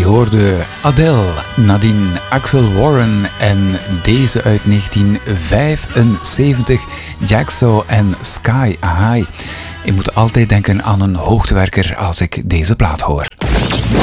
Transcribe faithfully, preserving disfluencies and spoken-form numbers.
Je hoorde Adele, Nadine, Axel Warren en deze uit negentien vijfenzeventig, Jaxo en Sky High. Ik moet altijd denken aan een hoogtewerker als ik deze plaat hoor.